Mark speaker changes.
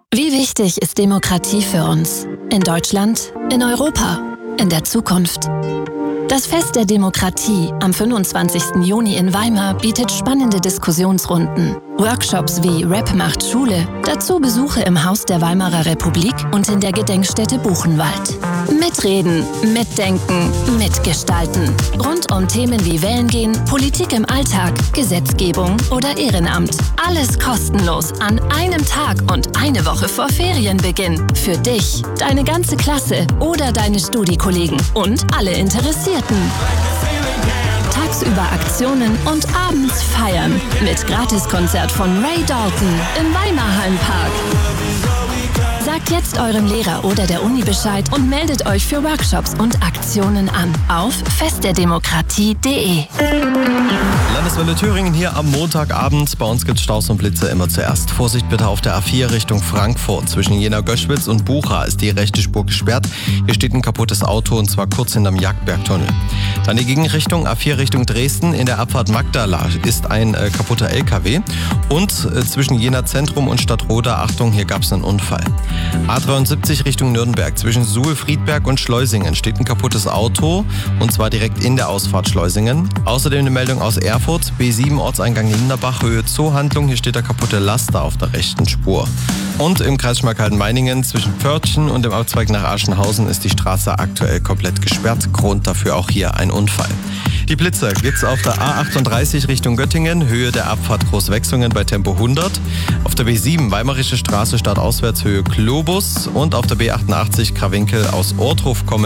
Speaker 1: Wie wichtig ist Demokratie für uns? In Deutschland, in Europa, in der Zukunft? Das Fest der Demokratie am 25. Juni in Weimar bietet spannende Diskussionsrunden, Workshops wie Rap macht Schule, dazu Besuche im Haus der Weimarer Republik und in der Gedenkstätte Buchenwald. Mitreden, mitdenken, mitgestalten. Rund um Themen wie Wählen gehen, Politik im Alltag, Gesetzgebung oder Ehrenamt. Alles kostenlos an einem Tag und eine Woche vor Ferienbeginn. Für dich, deine ganze Klasse oder deine Studiekollegen und alle Interessierten. Tagsüber Aktionen und abends feiern. Mit Gratiskonzert von Ray Dalton im Weimarhallenpark. Sagt jetzt eurem Lehrer oder der Uni Bescheid und meldet euch für Workshops und Aktionen an auf festderdemokratie.de.
Speaker 2: Landeswelle Thüringen hier am Montagabend. Bei uns gibt es Staus und Blitze immer zuerst. Vorsicht bitte auf der A4 Richtung Frankfurt. Zwischen Jena-Göschwitz und Bucha ist die rechte Spur gesperrt. Hier steht ein kaputtes Auto und zwar kurz hinterm Jagdbergtunnel. Dann die Gegenrichtung A4 Richtung Dresden. In der Abfahrt Magdala ist ein kaputter LKW. Und zwischen Jena Zentrum und Stadtroda, Achtung, hier gab es einen Unfall. A73 Richtung Nürnberg. Zwischen Suhl, Friedberg und Schleusingen steht ein kaputtes Auto und zwar direkt in der Ausfahrt Schleusingen. Außerdem eine Meldung aus Erfurt, B7 Ortseingang Linderbach, Höhe Zoohandlung. Hier steht der kaputte Laster auf der rechten Spur. Und im Kreis Schmalkalden-Meiningen zwischen Pförtchen und dem Abzweig nach Aschenhausen ist die Straße aktuell komplett gesperrt. Grund dafür auch hier ein Unfall. Die Blitze gibt's auf der A38 Richtung Göttingen, Höhe der Abfahrt Großwechslungen bei Tempo 100. Auf der B7 Weimarische Straße startauswärts Höhe Globus und auf der B88 Krawinkel aus Ortruf kommen